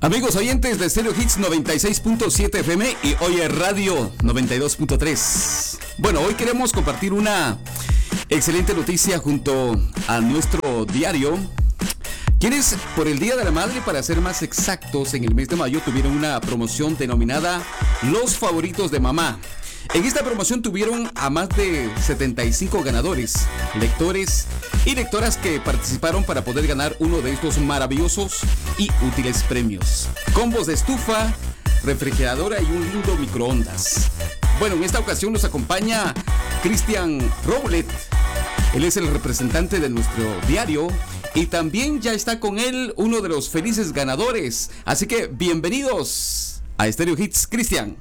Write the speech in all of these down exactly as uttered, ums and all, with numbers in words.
Amigos oyentes de Stereo Hits noventa y seis punto siete F M y Oye Radio noventa y dos punto tres. Bueno, hoy queremos compartir una excelente noticia junto a nuestro diario, quienes por el Día de la Madre, para ser más exactos, en el mes de mayo tuvieron una promoción denominada Los Favoritos de Mamá. En esta promoción tuvieron a más de setenta y cinco ganadores, lectores y lectoras que participaron para poder ganar uno de estos maravillosos y útiles premios. Combos de estufa, refrigeradora y un lindo microondas. Bueno, en esta ocasión nos acompaña Cristian Roblet. Él es el representante de nuestro diario y también ya está con él uno de los felices ganadores. Así que bienvenidos a Stereo Hits, Cristian.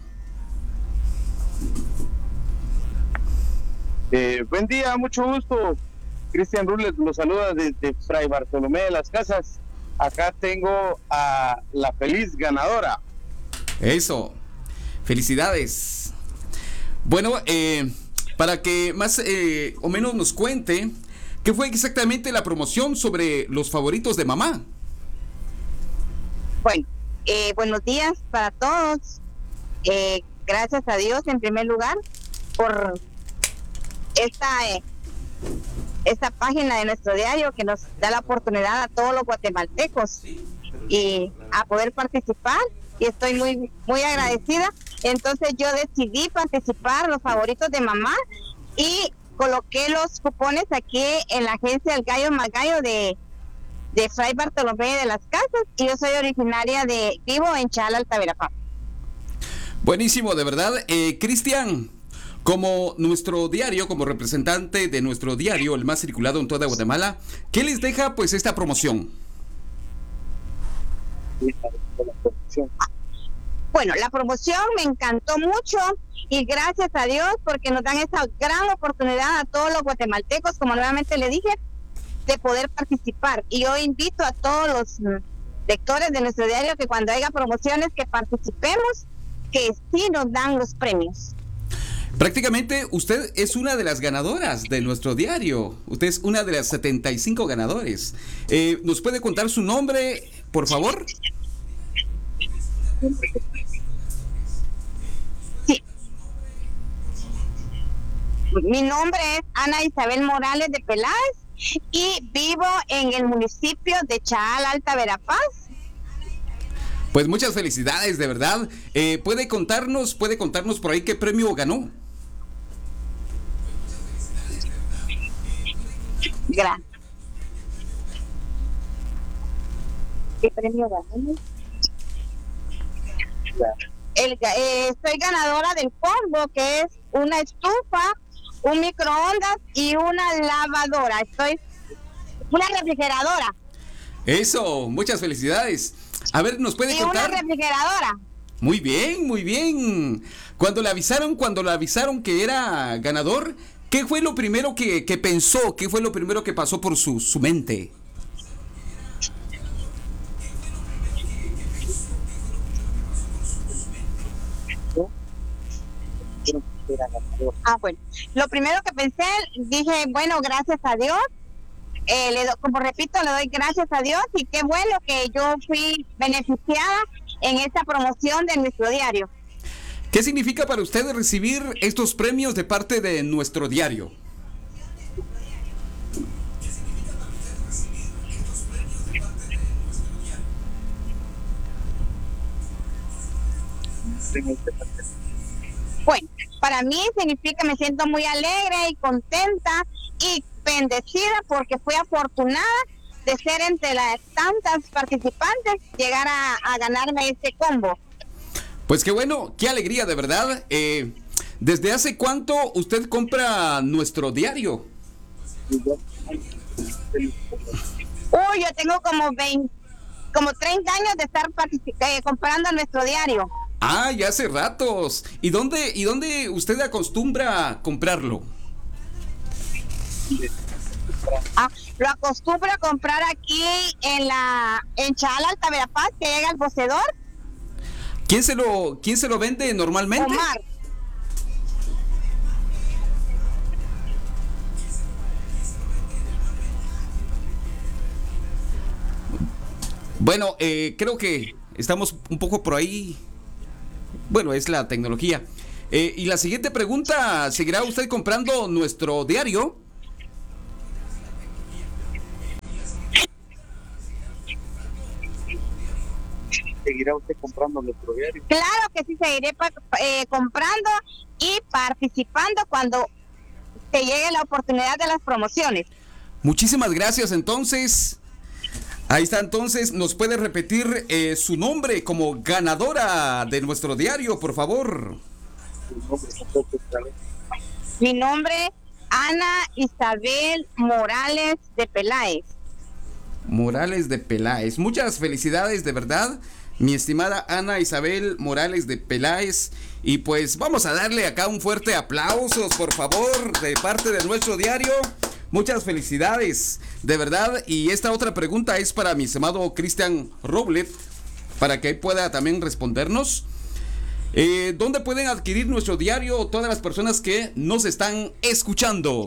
Eh, buen día, mucho gusto. Cristian Rules los saluda desde Fray Bartolomé de las Casas. Acá tengo a la feliz ganadora. Eso, felicidades. Bueno, eh, para que más eh, o menos nos cuente qué fue exactamente la promoción sobre los favoritos de mamá. Bueno, eh, buenos días para todos. Eh, gracias a Dios en primer lugar por esta eh, esta página de nuestro diario que nos da la oportunidad a todos los guatemaltecos y a poder participar, y estoy muy muy agradecida. Entonces yo decidí participar, los favoritos de mamá, y coloqué los cupones aquí en la agencia El Gallo Magayo de de Fray Bartolomé de las Casas, y yo soy originaria de vivo en Chala, Altaverapaz. Buenísimo, de verdad. eh, Cristian, como nuestro diario, como representante de nuestro diario, el más circulado en toda Guatemala, ¿qué les deja pues esta promoción? Bueno, la promoción me encantó mucho y gracias a Dios porque nos dan esa gran oportunidad a todos los guatemaltecos, como nuevamente le dije, de poder participar. Y yo invito a todos los lectores de nuestro diario que cuando haya promociones que participemos, que sí nos dan los premios. Prácticamente usted es una de las ganadoras de nuestro diario. Usted es una de las setenta y cinco ganadores. Eh, ¿Nos puede contar su nombre, por favor? Sí. Mi nombre es Ana Isabel Morales de Peláez y vivo en el municipio de Chaal, Altaverapaz. Pues muchas felicidades, de verdad. Eh, ¿Puede contarnos, puede contarnos por ahí qué premio ganó? Gracias. ¿Qué premio ganó? El, eh, soy ganadora del combo, que es una estufa, un microondas y una lavadora. Estoy una refrigeradora. Eso, muchas felicidades. A ver, ¿nos puede y contar? Una refrigeradora. Muy bien, muy bien. Cuando le avisaron, cuando le avisaron que era ganador, ¿qué fue lo primero que, que pensó? ¿Qué fue lo primero que pasó por su, su mente? Ah, bueno. Lo primero que pensé, dije, bueno, gracias a Dios. Eh, le do, como repito, le doy gracias a Dios y qué bueno que yo fui beneficiada en esta promoción de nuestro diario. ¿Qué significa para usted recibir estos premios de parte de nuestro diario? Bueno, para mí significa, me siento muy alegre y contenta y bendecida porque fui afortunada de ser entre las tantas participantes, llegar a, a ganarme este combo. Pues qué bueno, qué alegría, de verdad. Eh, ¿Desde hace cuánto usted compra nuestro diario? Uy, yo tengo como veinte, como treinta años de estar eh, comprando nuestro diario. Ah, ya hace ratos. ¿Y dónde, y dónde usted acostumbra a comprarlo? Ah, lo acostumbro a comprar aquí en la en Chala, Altaverapaz, que llega al Bocedor. ¿Quién se lo, quién se lo vende normalmente? Omar. Bueno, eh, creo que estamos un poco por ahí. Bueno, es la tecnología. Eh, y la siguiente pregunta, ¿seguirá usted comprando nuestro diario? ¿Seguirá usted comprando nuestro diario? Claro que sí, seguiré pa- eh, comprando y participando cuando te llegue la oportunidad de las promociones. Muchísimas gracias, entonces. Ahí está, entonces, ¿nos puede repetir eh, su nombre como ganadora de nuestro diario, por favor? Mi nombre, Ana Isabel Morales de Peláez. Morales de Peláez. Muchas felicidades, de verdad, mi estimada Ana Isabel Morales de Peláez. Y pues vamos a darle acá un fuerte aplauso, por favor, de parte de nuestro diario. Muchas felicidades, de verdad. Y esta otra pregunta es para mi estimado Cristian Roblet, para que pueda también respondernos. Eh, ¿Dónde pueden adquirir nuestro diario todas las personas que nos están escuchando?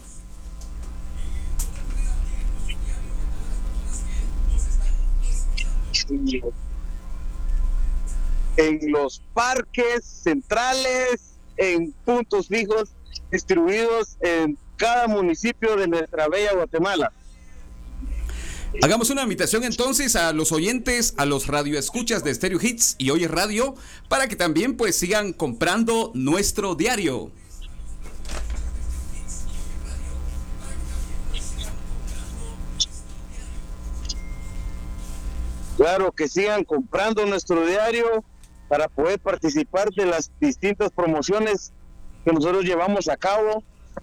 En los parques centrales, en puntos fijos distribuidos en cada municipio de nuestra bella Guatemala. Hagamos una invitación entonces a los oyentes, a los radioescuchas de Stereo Hits y Oye Radio, para que también pues sigan comprando nuestro diario. Claro, que sigan comprando nuestro diario para poder participar de las distintas promociones que nosotros llevamos a cabo.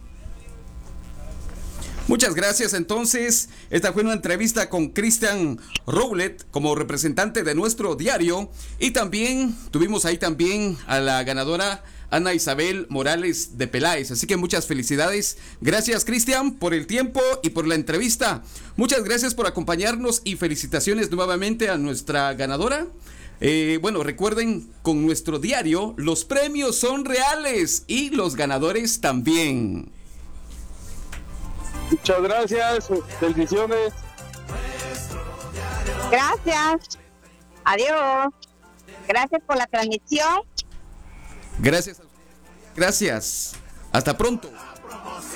Muchas gracias, entonces. Esta fue una entrevista con Cristian Roblet como representante de nuestro diario, y también tuvimos ahí también a la ganadora Ana Isabel Morales de Peláez. Así que muchas felicidades. Gracias, Cristian, por el tiempo y por la entrevista. Muchas gracias por acompañarnos y felicitaciones nuevamente a nuestra ganadora. Eh, bueno, recuerden, con nuestro diario los premios son reales y los ganadores también. Muchas gracias, bendiciones. Gracias. Adiós. Gracias por la transmisión. Gracias. Gracias. Hasta pronto.